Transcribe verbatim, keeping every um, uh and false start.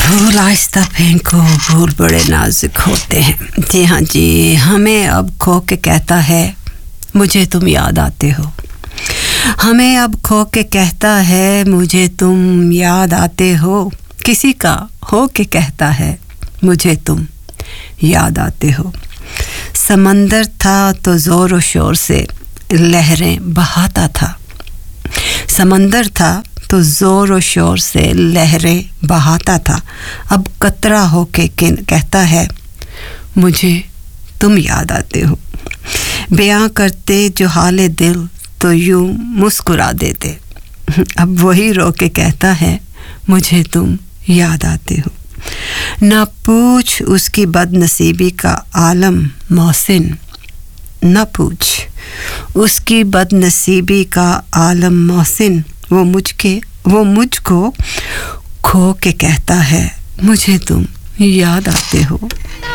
پھول آہستہ پھینکو پھول بڑے نازک ہوتے ہیں. جی ہاں جی, ہمیں اب کھو کے کہتا ہے مجھے تم یاد آتے ہو. ہمیں اب کھو کے کہتا ہے مجھے تم یاد آتے ہو. کسی کا ہو کے کہتا ہے مجھے تم یاد آتے ہو. سمندر تھا تو زور و شور سے لہریں بہاتا تھا. سمندر تھا تو زور و شور سے لہریں بہاتا تھا. اب قطرہ ہو کے کہتا ہے مجھے تم یاد آتے ہو. بیاں کرتے جو حال دل تو یوں مسکرا دیتے. اب وہی رو کے کہتا ہے مجھے تم یاد آتے ہو. نہ پوچھ اس کی بد نصیبی کا عالم محسن. نہ پوچھ اس کی بد نصیبی کا عالم محسن. وہ مجھ کے وہ مجھ کو کھو کے کہتا ہے مجھے تم یاد آتے ہو.